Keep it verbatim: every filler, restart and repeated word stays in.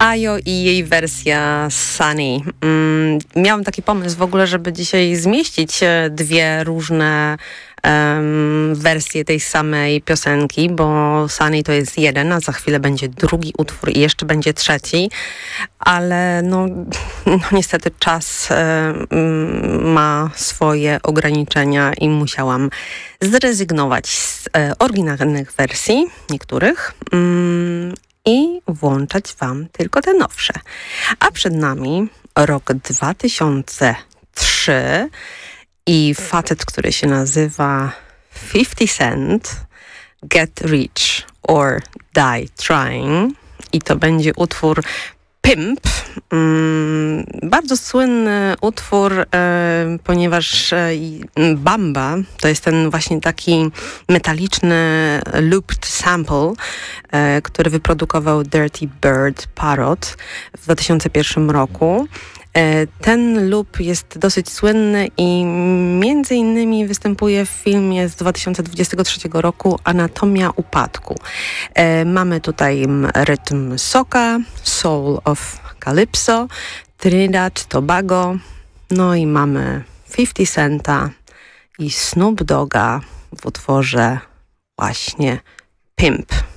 Ayo i jej wersja Sunny. Mm, miałam taki pomysł w ogóle, żeby dzisiaj zmieścić dwie różne um, wersje tej samej piosenki, bo Sunny to jest jeden, a za chwilę będzie drugi utwór i jeszcze będzie trzeci, ale no, no niestety czas um, ma swoje ograniczenia i musiałam zrezygnować z e, oryginalnych wersji niektórych. Um, i włączać wam tylko te nowsze. A przed nami rok dwa tysiące trzeci i facet, który się nazywa fifty Cent, Get Rich or Die Trying. I to będzie utwór Pimp. Mm, bardzo słynny utwór, e, ponieważ e, Bamba to jest ten właśnie taki metaliczny looped sample, e, który wyprodukował Dirty Bird Parrot w dwa tysiące pierwszym roku. E, ten loop jest dosyć słynny i między innymi występuje w filmie z dwa tysiące dwudziestego trzeciego roku Anatomia upadku. E, mamy tutaj rytm soca, Soul of Calypso, Trinidad Tobago, no i mamy fifty Centa i Snoop Dogga w utworze właśnie Pimp.